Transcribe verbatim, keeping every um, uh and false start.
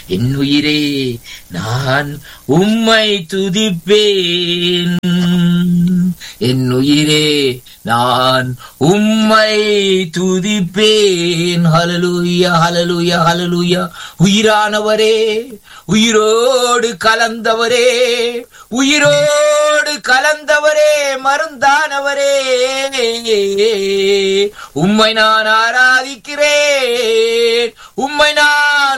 என் உயிரே நான் உம்மை துதிப்பேன். என் உயிரே நான் உம்மை துதிப்பேன். ஹல்லேலூயா, ஹல்லேலூயா, ஹல்லேலூயா. உயிரானவரே, உயிரோடு கலந்தவரே, உயிரோடு கலந்தவரே, மருந்தானவரே, உம்மை நான் ஆராதிக்கிறேன், உம்மை நான்